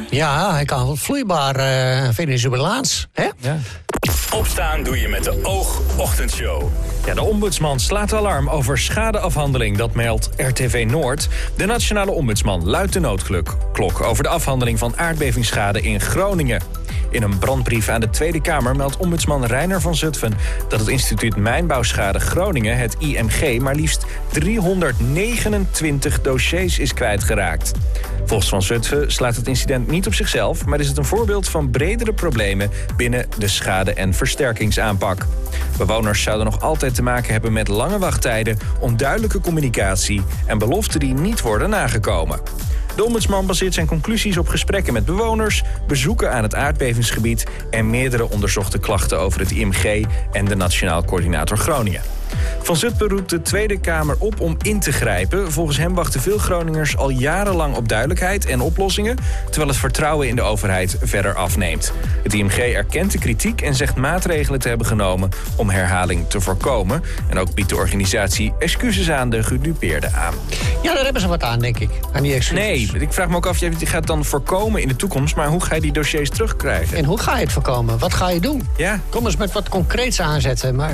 Ja, hij kan vloeibaar Venezolaans, hè? Ja. Opstaan doe je met de Oog-ochtendshow. Ja, de ombudsman slaat alarm over schadeafhandeling, dat meldt RTV Noord. De nationale ombudsman luidt de noodklok over de afhandeling van aardbevingsschade in Groningen. In een brandbrief aan de Tweede Kamer meldt ombudsman Reiner van Zutphen dat het instituut Mijnbouwschade Groningen, het IMG, maar liefst 329 dossiers is kwijtgeraakt. Volgens Van Zutphen slaat het incident niet op zichzelf, maar is het een voorbeeld van bredere problemen binnen de schade- en versterkingsaanpak. Bewoners zouden nog altijd te maken hebben met lange wachttijden, onduidelijke communicatie en beloften die niet worden nagekomen. De ombudsman baseert zijn conclusies op gesprekken met bewoners, bezoeken aan het aardbevingsgebied en meerdere onderzochte klachten over het IMG en de Nationaal Coördinator Groningen. Van Zutphen roept de Tweede Kamer op om in te grijpen. Volgens hem wachten veel Groningers al jarenlang op duidelijkheid en oplossingen, terwijl het vertrouwen in de overheid verder afneemt. Het IMG erkent de kritiek en zegt maatregelen te hebben genomen om herhaling te voorkomen. En ook biedt de organisatie excuses aan de gedupeerden aan. Ja, daar hebben ze wat aan, denk ik, aan die excuses. Nee, ik vraag me ook af, je gaat het dan voorkomen in de toekomst, maar hoe ga je die dossiers terugkrijgen? En hoe ga je het voorkomen? Wat ga je doen? Ja. Kom eens met wat concreets aanzetten. Maar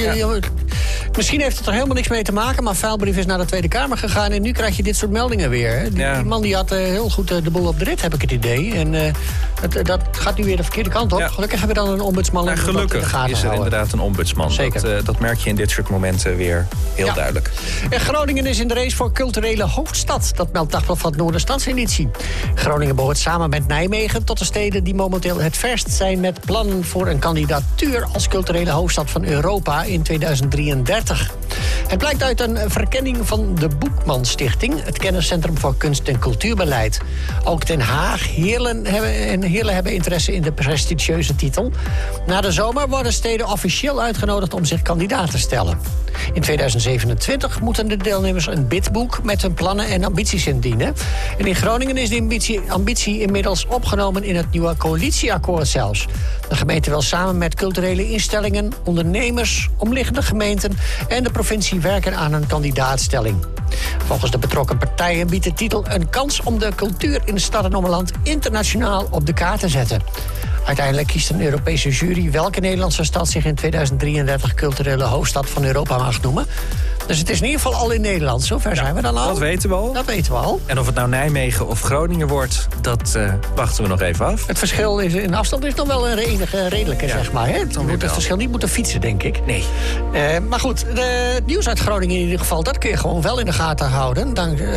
misschien heeft het er helemaal niks mee te maken, maar vuilbrief is naar de Tweede Kamer gegaan en nu krijg je dit soort meldingen weer. Hè? Die man die had heel goed de boel op de rit, heb ik het idee. En dat gaat nu weer de verkeerde kant op. Ja. Gelukkig hebben we dan een ombudsman. Maar gelukkig is er inderdaad een ombudsman. Zeker. Dat merk je in dit soort momenten weer heel duidelijk. En Groningen is in de race voor culturele hoofdstad. Dat meldt Dagblad van het Noorderstadseditie. Groningen behoort samen met Nijmegen tot de steden die momenteel het verst zijn met plannen voor een kandidatuur als culturele hoofdstad van Europa in 2033. Het blijkt uit een verkenning van de Boekman Stichting, het kenniscentrum voor kunst- en cultuurbeleid. Ook Den Haag, Heerlen hebben interesse in de prestigieuze titel. Na de zomer worden steden officieel uitgenodigd om zich kandidaat te stellen. In 2027 moeten de deelnemers een bidboek met hun plannen en ambities indienen. En in Groningen is de ambitie inmiddels opgenomen in het nieuwe coalitieakkoord zelfs. De gemeente wil samen met culturele instellingen, ondernemers, omliggende gemeenten en de provincie werken aan een kandidaatstelling. Volgens de betrokken partijen biedt de titel een kans om de cultuur in de stad en ommeland internationaal op de kaart te zetten. Uiteindelijk kiest een Europese jury welke Nederlandse stad zich in 2033 culturele hoofdstad van Europa mag noemen. Dus het is in ieder geval al in Nederland. Zover zijn we dan al. Dat weten we al. Dat weten we al. En of het nou Nijmegen of Groningen wordt, dat wachten we nog even af. Het verschil in afstand is nog wel een redelijke, zeg maar. Hè? Je moet het verschil niet moeten fietsen, denk ik. Nee. Maar goed, het nieuws uit Groningen in ieder geval, dat kun je gewoon wel in de gaten houden.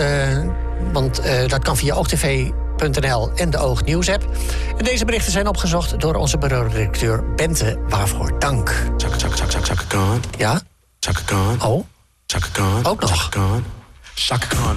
Want dat kan via oogtv.nl en de Oog Nieuws app. En deze berichten zijn opgezocht door onze bureaudirecteur Bente. Waarvoor dank. Chaka Khan. Ja? Chaka Khan. Oh? Chaka Khan. Ook nog. Chaka Khan. Chaka Khan.